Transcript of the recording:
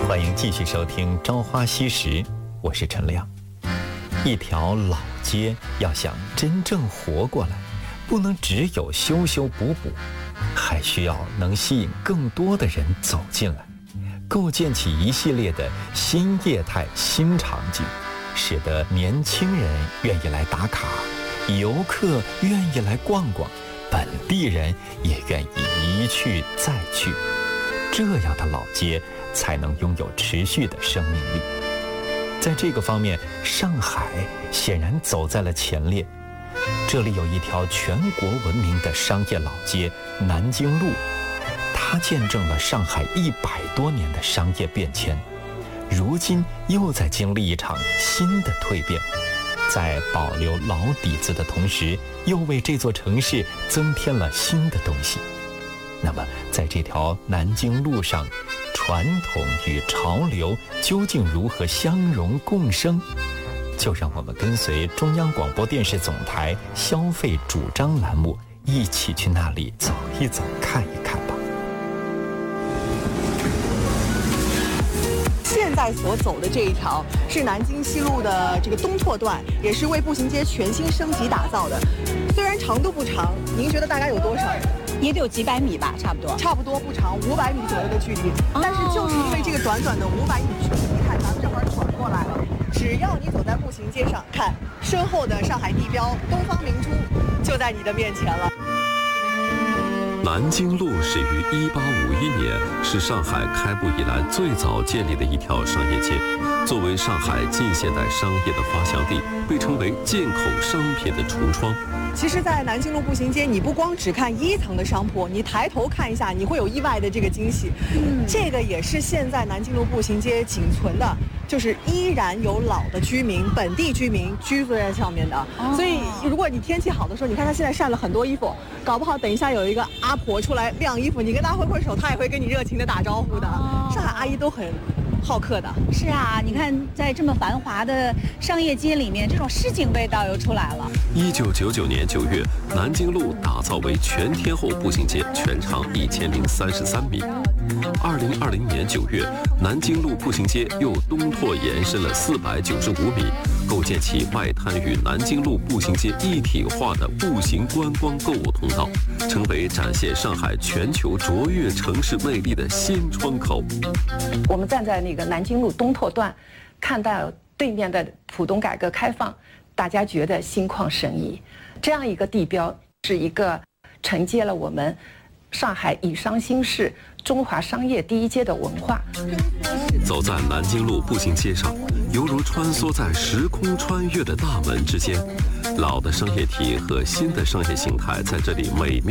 欢迎继续收听《朝花夕拾》，我是陈亮。一条老街要想真正活过来，不能只有修修补补，还需要能吸引更多的人走进来，构建起一系列的新业态、新场景，使得年轻人愿意来打卡，游客愿意来逛逛，本地人也愿意一去再去。这样的老街才能拥有持续的生命力。在这个方面，上海显然走在了前列。这里有一条全国闻名的商业老街——南京路，它见证了上海100多年的商业变迁，如今又在经历一场新的蜕变，在保留老底子的同时，又为这座城市增添了新的东西。那么在这条南京路上，传统与潮流究竟如何相融共生？就让我们跟随中央广播电视总台消费主张栏目，一起去那里走一走、看一看吧。 现在所走的这一条是南京西路的这个东拓段，也是为步行街全新升级打造的。虽然长度不长，您觉得大概有多少？ 也得有几百米吧，差不多。 差不多不长，500米左右的距离。但是就是因为这个短短的500米距离，你看咱们这会儿转过来了，只要你走在步行街上，看身后的上海地标东方明珠就在你的面前了。 南京路始于1851年，是上海开埠以来最早建立的一条商业街。作为上海近现代商业的发祥地，被称为进口商品的橱窗。 其实，在南京路步行街，你不光只看1层的商铺，你抬头看一下，你会有意外的这个惊喜。这个也是现在南京路步行街仅存的，就是依然有老的居民、本地居民居住在上面的。所以，如果你天气好的时候，你看他现在晒了很多衣服，搞不好等一下有一个阿婆出来晾衣服，你跟她挥挥手，她也会跟你热情的打招呼的。上海阿姨都很好客的。 是啊，你看在这么繁华的商业街里面，这种市井味道又出来了。 1999年9月，南京路打造为全天候步行街，全长1033米。2020年9月，南京路步行街又东拓延伸了495米，构建起外滩与南京路步行街一体化的步行观光购物通道，成为展现上海全球卓越城市魅力的新窗口。 我们站在那个南京路东拓段，看到对面的浦东改革开放，大家觉得心旷神怡。这样一个地标是一个承接了我们上海以商兴市、中华商业第一街的文化。 走在南京路步行街上，犹如穿梭在时空穿越的大门之间，老的商业体和新的商业形态在这里美妙